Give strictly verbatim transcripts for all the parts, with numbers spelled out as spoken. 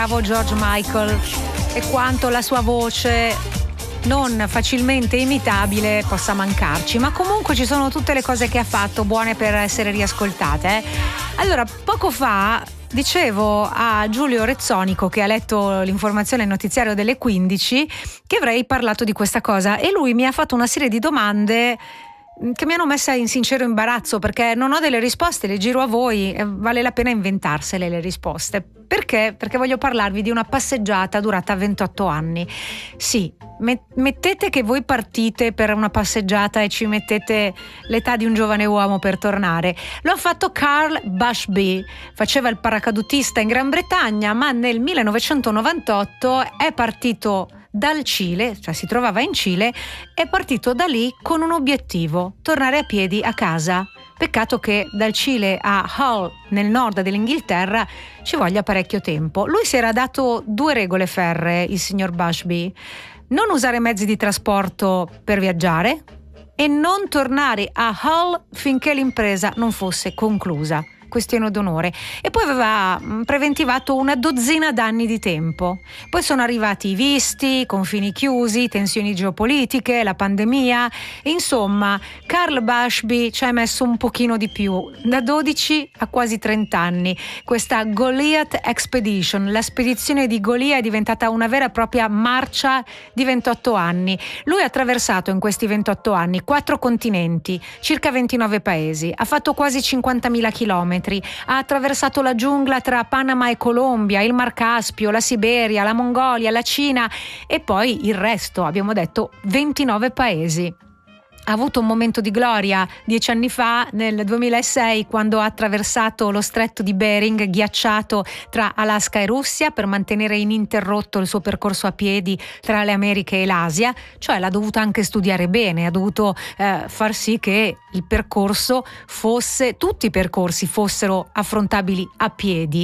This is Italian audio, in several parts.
Bravo George Michael, e quanto la sua voce non facilmente imitabile possa mancarci, ma comunque ci sono tutte le cose che ha fatto buone per essere riascoltate. eh. Allora, poco fa dicevo a Giulio Rezzonico, che ha letto l'informazione nel notiziario delle quindici, che avrei parlato di questa cosa, e lui mi ha fatto una serie di domande che mi hanno messa in sincero imbarazzo, perché non ho delle risposte, le giro a voi e vale la pena inventarsele le risposte. Perché? Perché voglio parlarvi di una passeggiata durata ventotto anni. Sì, mettete che voi partite per una passeggiata e ci mettete l'età di un giovane uomo per tornare. Lo ha fatto Carl Bushby, faceva il paracadutista in Gran Bretagna, ma nel millenovecentonovantotto è partito dal Cile, cioè si trovava in Cile, è partito da lì con un obiettivo: tornare a piedi a casa. Peccato che dal Cile a Hull, nel nord dell'Inghilterra, ci voglia parecchio tempo. Lui si era dato due regole ferree, il signor Bushby: non usare mezzi di trasporto per viaggiare e non tornare a Hull finché l'impresa non fosse conclusa. Questione d'onore. E poi aveva preventivato una dozzina d'anni di tempo. Poi sono arrivati i visti, confini chiusi, tensioni geopolitiche, la pandemia. Insomma, Carl Bushby ci ha messo un pochino di più, da dodici a quasi trenta anni. Questa Goliath Expedition, la spedizione di Golia, è diventata una vera e propria marcia di ventotto anni. Lui ha attraversato in questi ventotto anni quattro continenti, circa ventinove paesi, ha fatto quasi cinquantamila chilometri, ha attraversato la giungla tra Panama e Colombia, il Mar Caspio, la Siberia, la Mongolia, la Cina e poi il resto, abbiamo detto ventinove paesi. Ha avuto un momento di gloria dieci anni fa, nel duemilasei, quando ha attraversato lo stretto di Bering, ghiacciato tra Alaska e Russia, per mantenere ininterrotto il suo percorso a piedi tra le Americhe e l'Asia. Cioè l'ha dovuto anche studiare bene, ha dovuto eh, far sì che il percorso fosse, tutti i percorsi fossero affrontabili a piedi.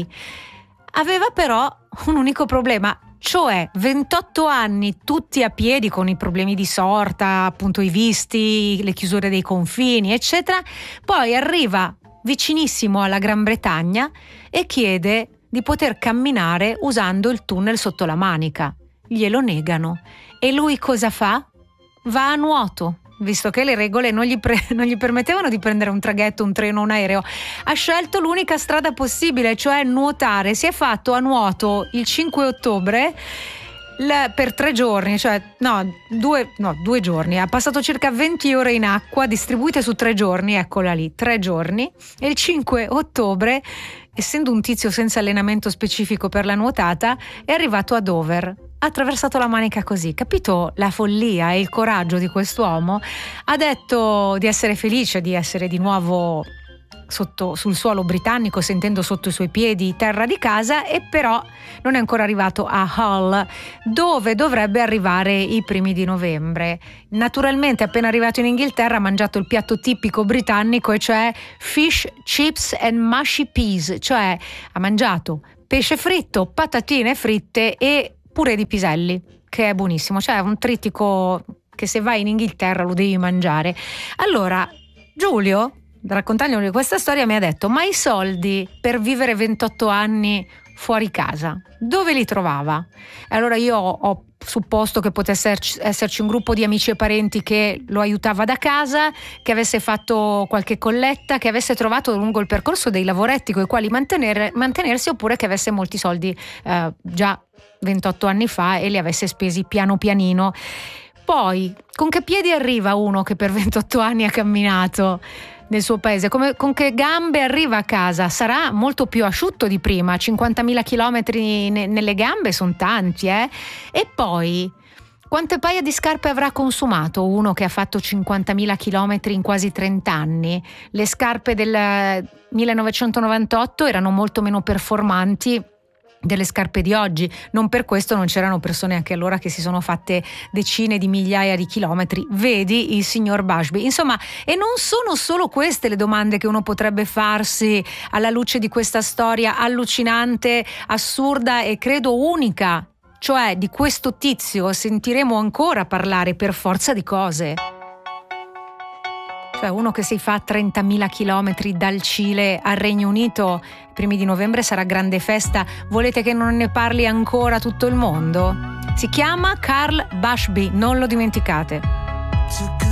Aveva però un unico problema, cioè ventotto anni tutti a piedi, con i problemi di sorta, appunto i visti, le chiusure dei confini, eccetera. Poi arriva vicinissimo alla Gran Bretagna e chiede di poter camminare usando il tunnel sotto la Manica. Glielo negano. E lui cosa fa? Va a nuoto. Visto che le regole non gli, pre- non gli permettevano di prendere un traghetto, un treno, un aereo, ha scelto l'unica strada possibile, cioè nuotare. Si è fatto a nuoto il cinque ottobre l- per tre giorni, cioè no due, no, due giorni. Ha passato circa venti ore in acqua, distribuite su tre giorni, eccola lì, tre giorni. E il cinque ottobre, essendo un tizio senza allenamento specifico per la nuotata, è arrivato a Dover. Ha attraversato la Manica così. Capito la follia e il coraggio di quest'uomo? Ha detto di essere felice di essere di nuovo sotto, sul suolo britannico, sentendo sotto i suoi piedi terra di casa, e però non è ancora arrivato a Hull, dove dovrebbe arrivare i primi di novembre. Naturalmente, appena arrivato in Inghilterra, ha mangiato il piatto tipico britannico, e cioè fish, chips and mushy peas, cioè ha mangiato pesce fritto, patatine fritte e pure di piselli, che è buonissimo, cioè è un trittico che se vai in Inghilterra lo devi mangiare. Allora Giulio, raccontandogli questa storia, mi ha detto: ma i soldi per vivere ventotto anni fuori casa dove li trovava? E allora io ho, ho supposto che potesse esserci un gruppo di amici e parenti che lo aiutava da casa, che avesse fatto qualche colletta, che avesse trovato lungo il percorso dei lavoretti con i quali mantenere, mantenersi, oppure che avesse molti soldi eh, già ventotto anni fa e li avesse spesi piano pianino. Poi, con che piedi arriva uno che per ventotto anni ha camminato nel suo paese? Come, con che gambe arriva a casa? Sarà molto più asciutto di prima, cinquantamila chilometri ne, nelle gambe sono tanti, eh? E poi, quante paia di scarpe avrà consumato uno che ha fatto cinquantamila chilometri in quasi trenta anni? Le scarpe del millenovecentonovantotto erano molto meno performanti delle scarpe di oggi, non per questo non c'erano persone anche allora che si sono fatte decine di migliaia di chilometri. Vedi il signor Bushby. Insomma, e non sono solo queste le domande che uno potrebbe farsi alla luce di questa storia allucinante, assurda e credo unica, cioè di questo tizio sentiremo ancora parlare per forza di cose. Cioè uno che si fa trentamila chilometri dal Cile al Regno Unito, i primi di novembre sarà grande festa, volete che non ne parli ancora tutto il mondo? Si chiama Carl Bushby, non lo dimenticate.